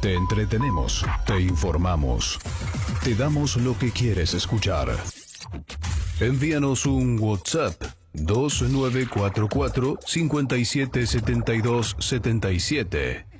Te entretenemos, te informamos, te damos lo que quieres escuchar. Envíanos un WhatsApp 2944 577277